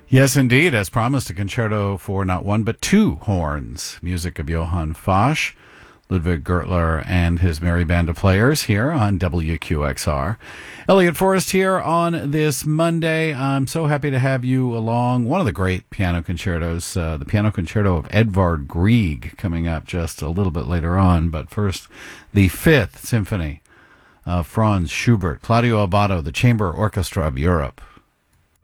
Yes, indeed. As promised, a concerto for not one but two horns. Music of Johann Fosch, Ludwig Gertler, and his merry band of players here on WQXR. Elliot Forrest here on this Monday. I'm so happy to have you along. One of the great piano concertos, the piano concerto of Edvard Grieg, coming up just a little bit later on. But first, the Fifth Symphony of Franz Schubert, Claudio Abbado, the Chamber Orchestra of Europe.